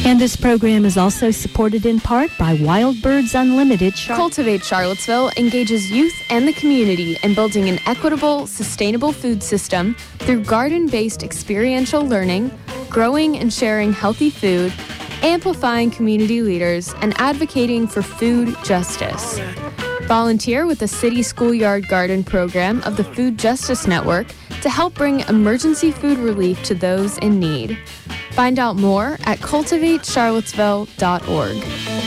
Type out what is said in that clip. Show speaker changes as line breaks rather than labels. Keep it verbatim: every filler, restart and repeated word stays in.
And this program is also supported in part by Wild Birds Unlimited. Char-
Cultivate Charlottesville engages youth and the community in building an equitable, sustainable food system through garden-based experiential learning, growing and sharing healthy food, amplifying community leaders, and advocating for food justice. Volunteer with the City Schoolyard Garden program of the Food Justice Network to help bring emergency food relief to those in need. Find out more at cultivate charlottesville dot org.